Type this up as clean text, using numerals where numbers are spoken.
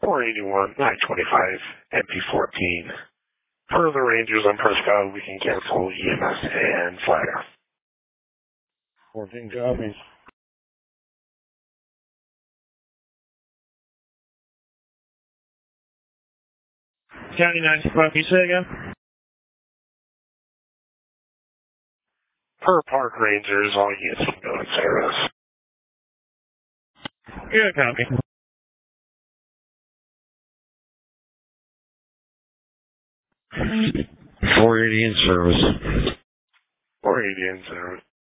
481, 925, MP14. Per the Rangers on Prescott, we can cancel EMS and flagger. 14 copies. County 95, you say again? Per Park Rangers, all units can go in service. Yeah, copy. 480 in service. 480 in service.